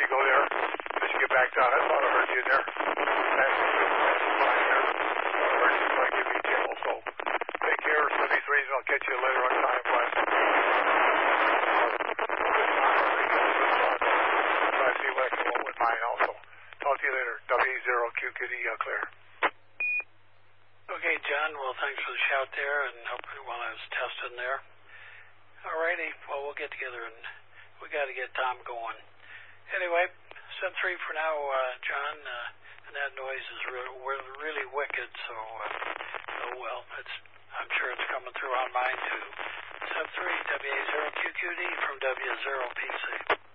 you go there. As you get back down, I thought I heard you in there. That's fine there. I heard you, so I give you a tickle. So take care. 73s, and I'll catch you later on time flies. Good time. Try to see what I can come up with mine also. Talk to you later. W0QQD clear. Okay, John. Well, thanks for the shout there, and hopefully while I was testing there. Alrighty. Well, we'll get together, and we got to get Tom going. Anyway, sub 3 for now, John. And that noise is really wicked. So, oh well. I'm sure it's coming through on mine too. Sub 3 WA0QQD from W0PC.